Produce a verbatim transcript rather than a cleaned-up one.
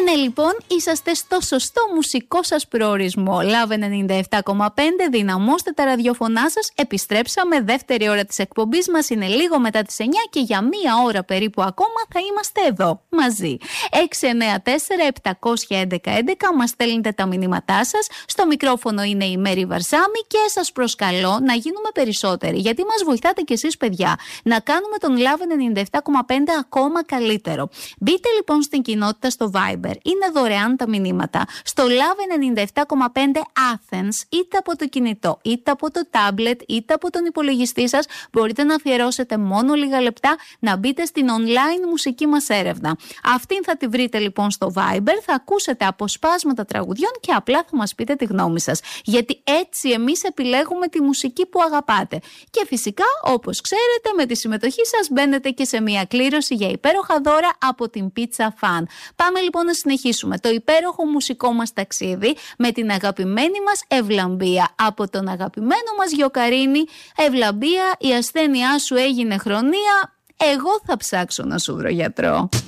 Ναι, λοιπόν, είσαστε στο σωστό μουσικό σας προορισμό. Love ενενήντα επτά κόμμα πέντε, δυναμώστε τα ραδιοφωνά σας. Επιστρέψαμε, δεύτερη ώρα της εκπομπής μας είναι λίγο μετά τις εννιά και για μία ώρα περίπου ακόμα θα είμαστε εδώ μαζί. έξι εννιά τέσσερα επτακόσια έντεκα έντεκα, μας στέλνετε τα μηνύματά σας. Στο μικρόφωνο είναι η Μέρη Βαρσάμη και σας προσκαλώ να γίνουμε περισσότεροι, γιατί μας βοηθάτε κι εσείς, παιδιά, να κάνουμε τον Love ενενήντα επτά κόμμα πέντε ακόμα καλύτερο. Μπείτε λοιπόν στην κοινότητα στο Viber. Είναι δωρεάν τα μηνύματα. Στο Love ενενήντα επτά κόμμα πέντε Athens, είτε από το κινητό, είτε από το tablet, είτε από τον υπολογιστή σας, μπορείτε να αφιερώσετε μόνο λίγα λεπτά να μπείτε στην online μουσική μας έρευνα. Αυτήν θα τη βρείτε λοιπόν στο Viber, θα ακούσετε αποσπάσματα τραγουδιών και απλά θα μας πείτε τη γνώμη σας. Γιατί έτσι εμείς επιλέγουμε τη μουσική που αγαπάτε. Και φυσικά, όπως ξέρετε, με τη συμμετοχή σας μπαίνετε και σε μια κλήρωση για υπέροχα δώρα από την Pizza Fan. Πάμε λοιπόν να συνεχίσουμε το υπέροχο μουσικό μας ταξίδι με την αγαπημένη μας Ευλαμπία από τον αγαπημένο μας Γιοκαρίνη. Ευλαμπία, η ασθένειά σου έγινε χρονία, εγώ θα ψάξω να σου βρω γιατρό.